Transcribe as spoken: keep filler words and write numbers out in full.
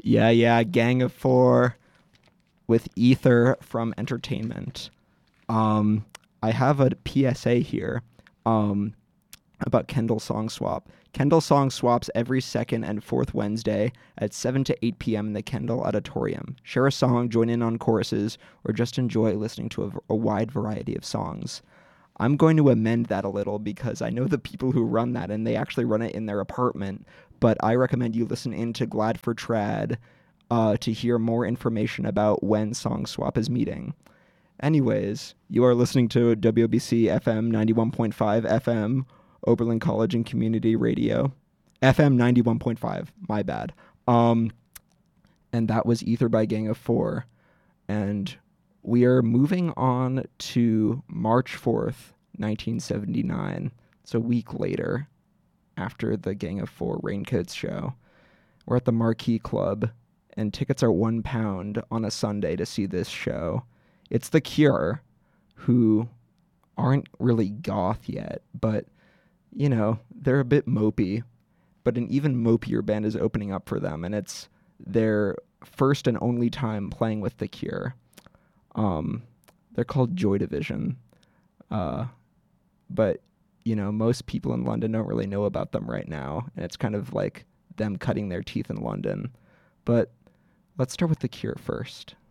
Yeah, yeah, Gang of Four with Ether from Entertainment. Um, I have a P S A here um, about Kendall Song Swap. Kendall Song swaps every second and fourth Wednesday at seven to eight p m in the Kendall Auditorium. Share a song, join in on choruses, or just enjoy listening to a, a wide variety of songs. I'm going to amend that a little because I know the people who run that and they actually run it in their apartment. But I recommend you listen into Glad for Trad uh, to hear more information about when Song Swap is meeting. Anyways, you are listening to W O B C F M ninety-one point five F M, Oberlin College and Community Radio. F M ninety-one point five, my bad. Um, and that was Ether by Gang of Four. And we are moving on to March fourth, nineteen seventy-nine. It's a week later after the Gang of Four Raincoats show. We're at the Marquee Club, and tickets are one pound on a Sunday to see this show. It's The Cure, who aren't really goth yet, but, you know, they're a bit mopey. But an even mopier band is opening up for them, and it's their first and only time playing with The Cure. Um, they're called Joy Division. Uh, but, you know, most people in London don't really know about them right now, and it's kind of like them cutting their teeth in London. But let's start with The Cure first.